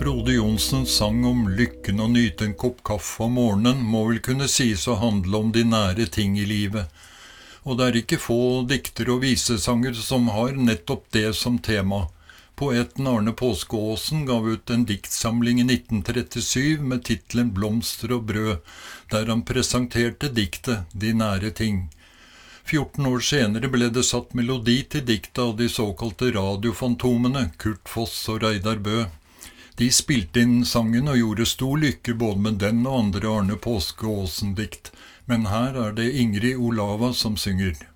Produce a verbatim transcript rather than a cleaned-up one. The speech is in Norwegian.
Frode Jonsens sang om lykken å nyte en kopp kaffe om morgenen må vel kunne sies å handle om de nære ting i livet. Og det er ikke få dikter og visesanger som har nettopp det som tema. Poeten Arne Påskeaasen gav ut en diktsamling i nitten trettisju med titlen Blomster og brød, der han presenterte diktet De nære ting. fjorten år senere ble det satt melodi til diktet av de såkalte radiofantomene, Kurt Foss og Reidar Bø. De spilte inn sangen og gjorde stor lykke både med den og andre Arne Påskeaasen-dikt, men her er det Ingrid Olava som synger.